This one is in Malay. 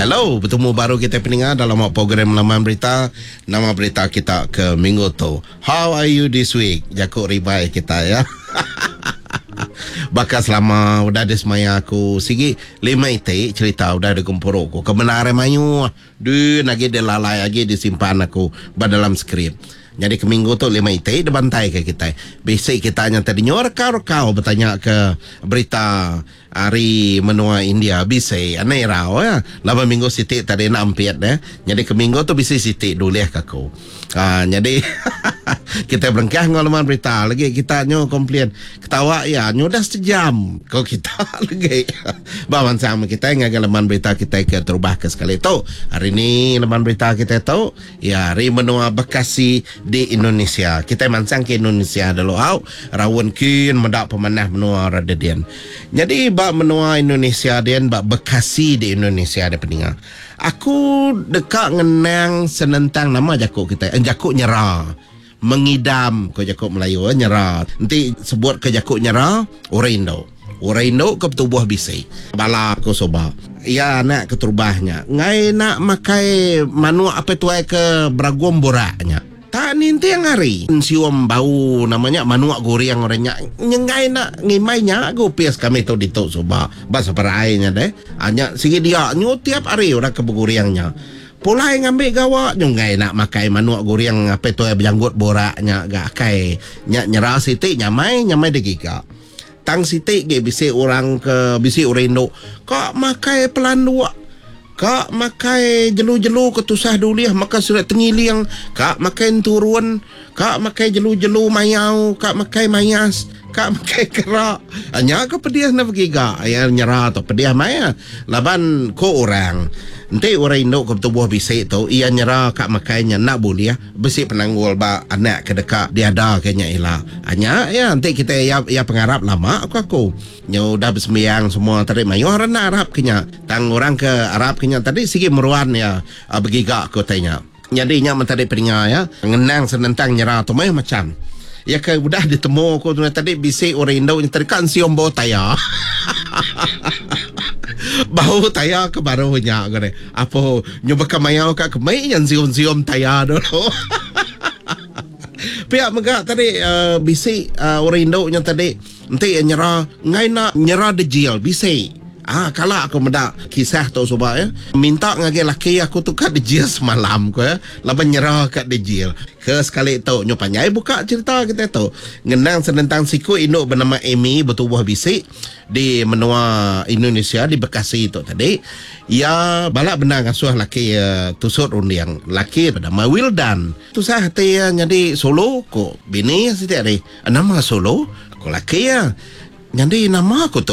Hello, bertemu baru kita pendengar dalam program Laman Berita. Nama berita kita ke minggu tu. How are you this week? Jakuk ribai kita ya. Bakal selama udah ada semaya aku sigi 5 itik cerita udah ada kumpul aku. Kebenaran mayu. Nagi dia lalai lagi disimpan aku dalam skrip. Jadi ke minggu tu 5 itik dia bantai ke kita. Basic kita hanya tadi rekau bertanya ke berita hari menua India bisa aneh rau ya. 8 minggu sitik tadi nak ampiat ya. Jadi ke minggu tu bisa sitik dulu ya kaku. Jadi kita berengkah ngalaman berita lagi kita nyo komplain ketawa ya nyo dah sejam kau kita lagi bawan sama kita ngalaman berita kita ke terubah ke sekali tu hari ni laman berita kita tahu ya hari menua Bekasi di Indonesia kita mansang ke Indonesia dulu au rawon kin mendak pemanah menua radadian jadi bak menua Indonesia dan bak Bekasi di Indonesia ada pendengar aku dekat ngenang senentang nama jakuk kita jakuk nyerah mengidam ke jakuk Melayu nyerah nanti sebut ke jakuk nyerah Oraindo ke tubuh bisi bala aku soba ya nak keturubahnya ngai nak makai manu apa tu ke beragom boraknya tak ninti yang hari siom bau namanya manuak goreng orangnya nyengai nak ngimainya aku pias kami tu ditok soba bahasa perainya deh hanya sigi dia nyu tiap hari orang ke bergorengnya pulai ngambil gawak nyungai nak makai manuak goreng apa tu berjanggut boraknya gak kai nyerah sitik nyamai degiga tang sitik ge bisi orang ke bisi Oraindo kak makai pelandua kak makai jelu-jelu ketusah duliah maka surat tengiliang kak makai turun kak makai jelu-jelu mayau kak makai mayas kak makai kerak hanya ke pediah na begiga ayah nyerah atau pediah maya laban ko orang nanti orang Indo ke tubuh bisik tu ia nyerah kak makainya nak boleh besi penanggul ba anak ke dekat dia ada kayaknya ilah hanya ya nanti kita ya pengarap lama aku nyo dah bersembayang semua tadi mayu orang nak Arab kenya tang orang ke Arab kenya tadi sikit meruan ya begiga aku tanya jadi nya mentari peringat ya ngenang senentang nyerah tu mayu macam ya ke udah ditemu aku tadi bisik orang Indo yang tadi kan siom bawa tayar bau tayar ke barunya gini apa nyoba kemayau kak kemai yang siom tayar dulu pihak megak tadi bisik orang Indo yang tadi nanti nyerah ngai nak nyerah dejil bisik kalau aku mendak kisah tu sobat ya minta ngage laki aku tu kat dejil semalam ko ya laban nyerah kat dejil ke sekali tu nyopanyai buka cerita kita tu ngenang senentang siku induk bernama Amy bertubuh bisik di menua Indonesia di Bekasi tu tadi ya balak benar ngasuh laki tusut undiang laki bernama Wildan tu sah hati jadi solo ko bini setiap hari nama solo ko laki ya jadi nama aku tu